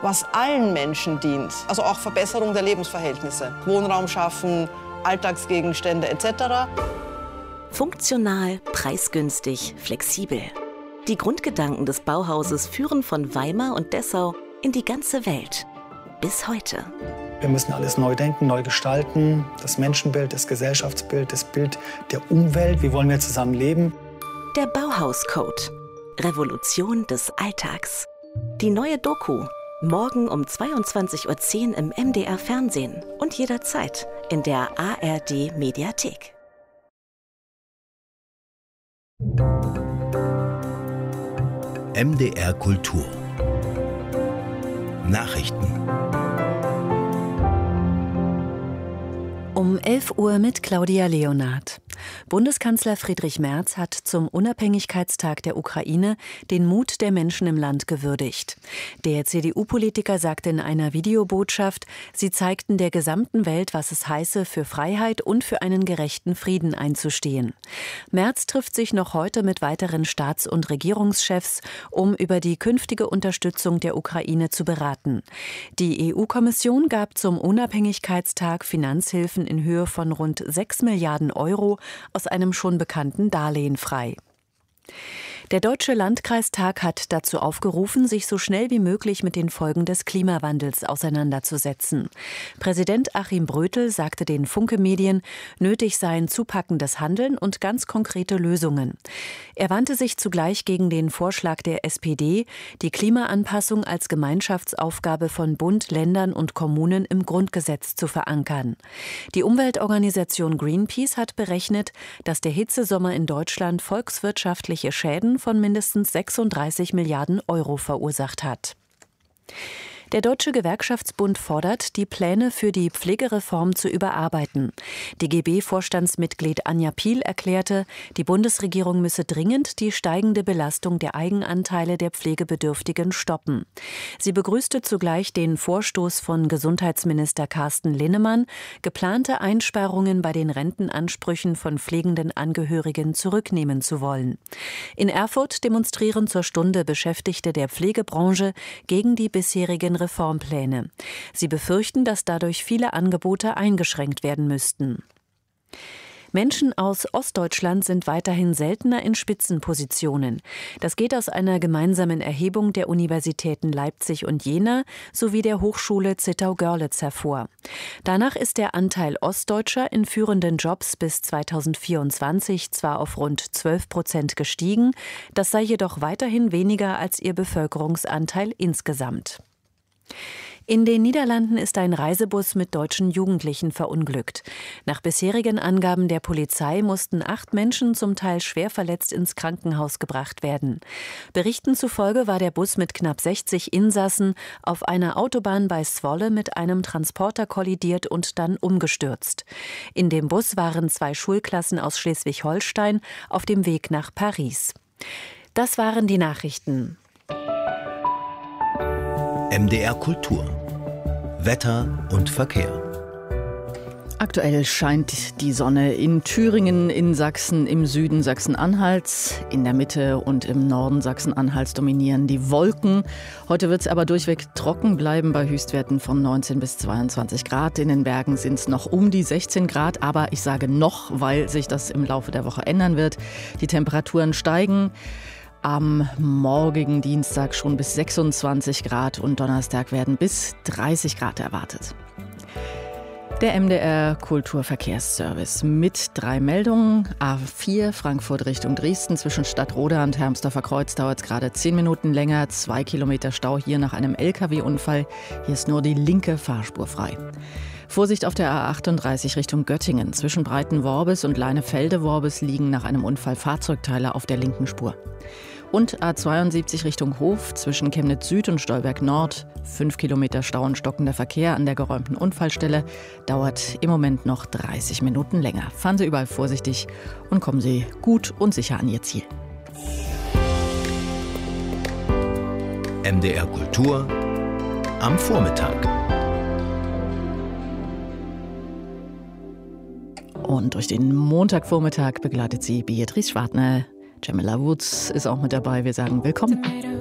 was allen Menschen dient. Also auch Verbesserung der Lebensverhältnisse, Wohnraum schaffen, Alltagsgegenstände etc. Funktional, preisgünstig, flexibel. Die Grundgedanken des Bauhauses führen von Weimar und Dessau in die ganze Welt. Bis heute. Wir müssen alles neu denken, neu gestalten. Das Menschenbild, das Gesellschaftsbild, das Bild der Umwelt. Wie wollen wir zusammen leben? Der Bauhauscode. Revolution des Alltags. Die neue Doku. Morgen um 22:10 Uhr im MDR Fernsehen und jederzeit in der ARD Mediathek. MDR Kultur. Nachrichten. Um 11 Uhr mit Claudia Leonhardt. Bundeskanzler Friedrich Merz hat zum Unabhängigkeitstag der Ukraine den Mut der Menschen im Land gewürdigt. Der CDU-Politiker sagte in einer Videobotschaft, sie zeigten der gesamten Welt, was es heiße, für Freiheit und für einen gerechten Frieden einzustehen. Merz trifft sich noch heute mit weiteren Staats- und Regierungschefs, um über die künftige Unterstützung der Ukraine zu beraten. Die EU-Kommission gab zum Unabhängigkeitstag Finanzhilfen in Höhe von rund 6 Milliarden Euro aus einem schon bekannten Darlehen frei. Der Deutsche Landkreistag hat dazu aufgerufen, sich so schnell wie möglich mit den Folgen des Klimawandels auseinanderzusetzen. Präsident Achim Brötel sagte den Funke-Medien, nötig seien zupackendes Handeln und ganz konkrete Lösungen. Er wandte sich zugleich gegen den Vorschlag der SPD, die Klimaanpassung als Gemeinschaftsaufgabe von Bund, Ländern und Kommunen im Grundgesetz zu verankern. Die Umweltorganisation Greenpeace hat berechnet, dass der Hitzesommer in Deutschland volkswirtschaftliche Schäden von mindestens 36 Milliarden Euro verursacht hat. Der Deutsche Gewerkschaftsbund fordert, die Pläne für die Pflegereform zu überarbeiten. DGB-Vorstandsmitglied Anja Piel erklärte, die Bundesregierung müsse dringend die steigende Belastung der Eigenanteile der Pflegebedürftigen stoppen. Sie begrüßte zugleich den Vorstoß von Gesundheitsminister Carsten Linnemann, geplante Einsparungen bei den Rentenansprüchen von pflegenden Angehörigen zurücknehmen zu wollen. In Erfurt demonstrieren zur Stunde Beschäftigte der Pflegebranche gegen die bisherigen Reformpläne. Sie befürchten, dass dadurch viele Angebote eingeschränkt werden müssten. Menschen aus Ostdeutschland sind weiterhin seltener in Spitzenpositionen. Das geht aus einer gemeinsamen Erhebung der Universitäten Leipzig und Jena sowie der Hochschule Zittau-Görlitz hervor. Danach ist der Anteil Ostdeutscher in führenden Jobs bis 2024 zwar auf rund 12% gestiegen, das sei jedoch weiterhin weniger als ihr Bevölkerungsanteil insgesamt. In den Niederlanden ist ein Reisebus mit deutschen Jugendlichen verunglückt. Nach bisherigen Angaben der Polizei mussten 8 Menschen zum Teil schwer verletzt ins Krankenhaus gebracht werden. Berichten zufolge war der Bus mit knapp 60 Insassen auf einer Autobahn bei Zwolle mit einem Transporter kollidiert und dann umgestürzt. In dem Bus waren 2 Schulklassen aus Schleswig-Holstein auf dem Weg nach Paris. Das waren die Nachrichten. MDR Kultur. Wetter und Verkehr. Aktuell scheint die Sonne in Thüringen, in Sachsen, im Süden Sachsen-Anhalts, in der Mitte und im Norden Sachsen-Anhalts dominieren die Wolken. Heute wird es aber durchweg trocken bleiben bei Höchstwerten von 19 bis 22 Grad. In den Bergen sind es noch um die 16 Grad, aber ich sage noch, weil sich das im Laufe der Woche ändern wird. Die Temperaturen steigen. Am morgigen Dienstag schon bis 26 Grad und Donnerstag werden bis 30 Grad erwartet. Der MDR Kulturverkehrsservice mit 3 Meldungen. A4 Frankfurt Richtung Dresden zwischen Stadtroda und Hermsdorfer Kreuz dauert es gerade 10 Minuten länger. 2 Kilometer Stau hier nach einem LKW-Unfall. Hier ist nur die linke Fahrspur frei. Vorsicht auf der A38 Richtung Göttingen. Zwischen Breitenworbis und Leinefelde-Worbis liegen nach einem Unfall Fahrzeugteile auf der linken Spur. Und A72 Richtung Hof zwischen Chemnitz Süd und Stolberg Nord. 5 Kilometer Stau und stockender Verkehr an der geräumten Unfallstelle. Dauert im Moment noch 30 Minuten länger. Fahren Sie überall vorsichtig und kommen Sie gut und sicher an Ihr Ziel. MDR Kultur am Vormittag. Und durch den Montagvormittag begleitet Sie Beatrice Schwartner. Jamila Woods ist auch mit dabei. Wir sagen willkommen.